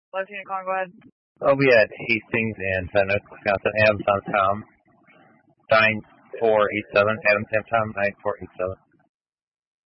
Lieutenant Con, go ahead. I'll be at Hastings and Fenwick, Wisconsin. Adams on Tom. 9487. Adams on Tom, 9487.